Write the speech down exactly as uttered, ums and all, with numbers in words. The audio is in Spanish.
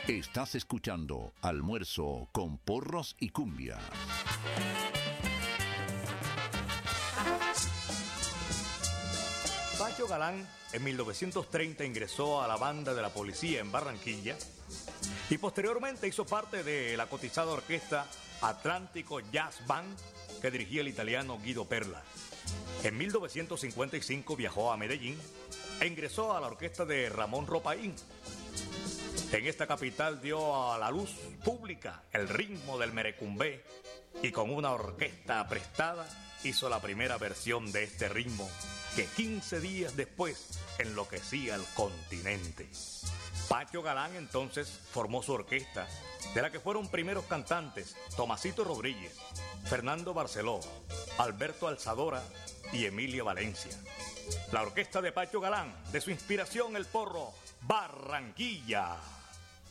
Estás escuchando Almuerzo con Porros y Cumbia. Pacho Galán en mil novecientos treinta ingresó a la banda de la policía en Barranquilla y posteriormente hizo parte de la cotizada orquesta Atlántico Jazz Band que dirigía el italiano Guido Perla. En mil novecientos cincuenta y cinco viajó a Medellín e ingresó a la orquesta de Ramón Ropaín. En esta capital dio a la luz pública el ritmo del merecumbé y con una orquesta prestada hizo la primera versión de este ritmo que quince días después enloquecía el continente. Pacho Galán entonces formó su orquesta, de la que fueron primeros cantantes Tomasito Rodríguez, Fernando Barceló, Alberto Alzadora y Emilia Valencia. La orquesta de Pacho Galán, de su inspiración el porro, Barranquilla.